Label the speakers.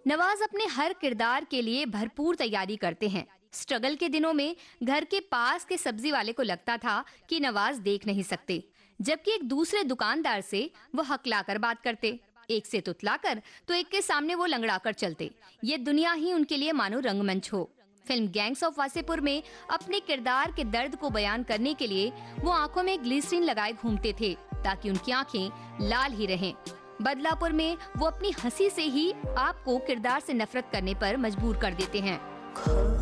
Speaker 1: नवाज अपने हर किरदार के लिए भरपूर तैयारी करते हैं। स्ट्रगल के दिनों में घर के पास के सब्जी वाले को लगता था कि नवाज देख नहीं सकते, जबकि एक दूसरे दुकानदार से वो हकलाकर बात करते। एक से तुतलाकर तो एक के सामने वो लंगड़ाकर चलते। ये दुनिया ही उनके लिए मानो रंगमंच हो। फिल्म गैंग्स ऑफ वासेपुर में अपने किरदार के दर्द को बयान करने के लिए वो आंखों में ग्लिसरीन लगाए घूमते थे ताकि उनकी आंखें लाल ही रहें। बदलापुर में वो अपनी हंसी से ही आपको किरदार से नफरत करने पर मजबूर कर देते हैं।